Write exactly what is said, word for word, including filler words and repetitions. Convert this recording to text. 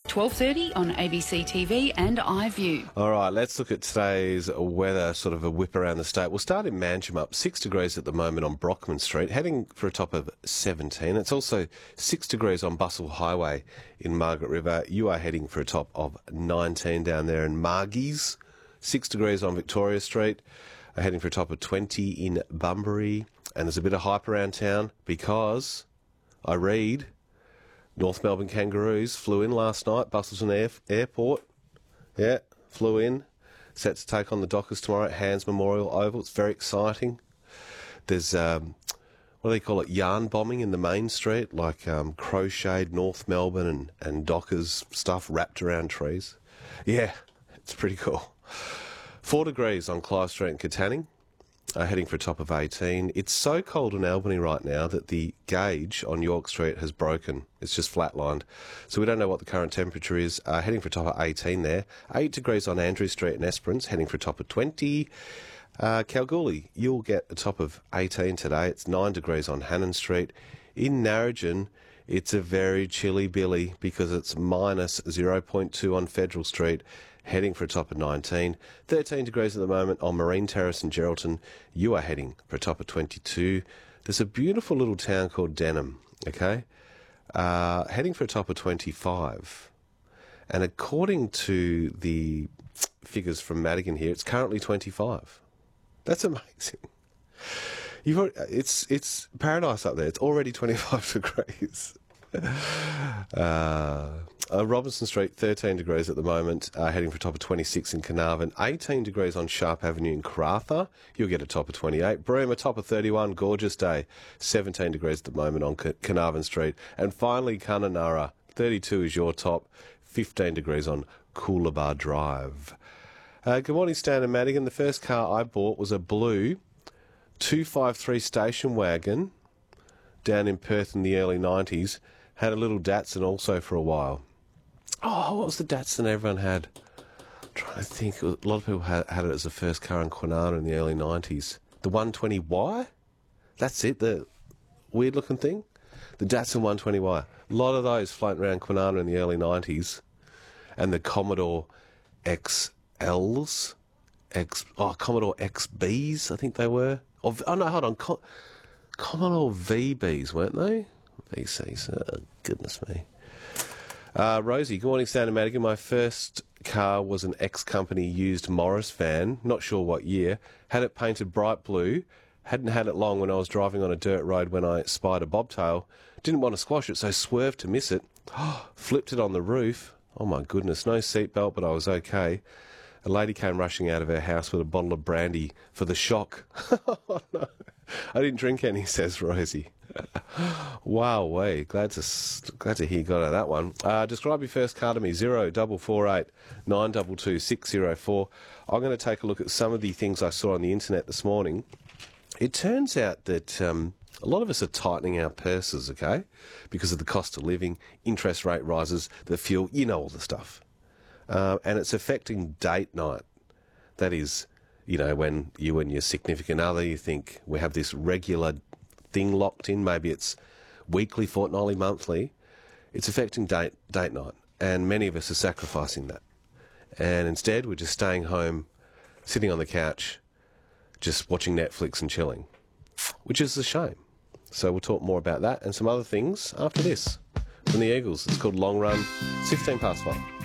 twelve thirty on A B C T V and iView. All right, let's look at today's weather, sort of a whip around the state. We'll start in Manjimup, six degrees at the moment on Brockman Street, heading for a top of seventeen. It's also six degrees on Bustle Highway in Margaret River. You are heading for a top of nineteen down there in Margie's. six degrees on Victoria Street, are heading for a top of twenty in Bunbury. And there's a bit of hype around town because I read North Melbourne Kangaroos flew in last night, Busselton Air- Airport. Yeah, flew in. Set to take on the Dockers tomorrow at Hands Memorial Oval. It's very exciting. There's, um, what do they call it, yarn bombing in the main street, like um, crocheted North Melbourne and, and Dockers stuff wrapped around trees. Yeah, it's pretty cool. Four degrees on Clive Street in Katanning. Uh, heading for a top of eighteen. It's so cold in Albany right now that the gauge on York Street has broken. It's just flatlined. So we don't know what the current temperature is. Uh, heading for a top of eighteen there. eight degrees on Andrew Street in Esperance, heading for a top of twenty. Uh, Kalgoorlie, you'll get a top of eighteen today. It's nine degrees on Hannon Street. In Narrogin, it's a very chilly billy because it's minus zero point two on Federal Street, heading for a top of nineteen. thirteen degrees at the moment on Marine Terrace in Geraldton. You are heading for a top of twenty-two. There's a beautiful little town called Denham, okay? Uh, heading for a top of twenty-five. And according to the figures from Madigan here, it's currently twenty-five. That's amazing. You've already, it's, it's paradise up there. It's already twenty-five degrees. uh, uh, Robinson Street, thirteen degrees at the moment, uh, heading for a top of twenty-six in Carnarvon. eighteen degrees on Sharp Avenue in Karratha. You'll get a top of twenty-eight. Broome, a top of thirty-one. Gorgeous day. seventeen degrees at the moment on C- Carnarvon Street. And finally, Kununurra, thirty-two is your top. fifteen degrees on Coolabah Drive. Uh, good morning, Stan and Madigan. The first car I bought was a blue two fifty-three station wagon down in Perth in the early nineties. Had a little Datsun also for a while. Oh, what was the Datsun everyone had? I'm trying to think. A lot of people had, had it as the first car in Kwinana in the early nineties. The one twenty Y? That's it, the weird-looking thing? The Datsun one twenty Y. A lot of those floating around Kwinana in the early nineties. And the Commodore X Ls. X, oh, Commodore X Bs, I think they were. Oh, oh no, hold on. Co- Commodore V Bs, weren't they? V Cs. Oh, goodness me. Uh, Rosie, good morning, Stan and Madigan. My first car was an ex-company used Morris van, not sure what year. Had it painted bright blue. Hadn't had it long when I was driving on a dirt road when I spied a bobtail. Didn't want to squash it, so swerved to miss it. Flipped it on the roof. Oh, my goodness. No seatbelt, but I was okay. A lady came rushing out of her house with a bottle of brandy for the shock. Oh, no. I didn't drink any, says Rosie. Wow, way. Glad to glad to hear you got out of that one. Uh, describe your first car to me. Zero double four eight nine two two six zero four. I'm going to take a look at some of the things I saw on the internet this morning. It turns out that um, a lot of us are tightening our purses, okay, because of the cost of living, interest rate rises, the fuel, you know all the stuff. Uh, and it's affecting date night. That is, you know, when you and your significant other, you think we have this regular thing locked in, maybe it's weekly, fortnightly, monthly. It's affecting date date night. And many of us are sacrificing that. And instead, we're just staying home, sitting on the couch, just watching Netflix and chilling, which is a shame. So we'll talk more about that and some other things after this from the Eagles. It's called Long Run. It's fifteen past five.